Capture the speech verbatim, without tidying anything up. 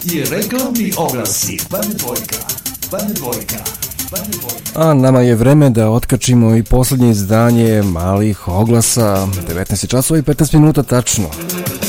I reklamni oglasi. Bane dvojka, Bane dvojka, Bane dvojka. A nama je vreme da otkačimo i posljednje izdanje malih oglasa. devetnaest časova i petnaest minuta tačno.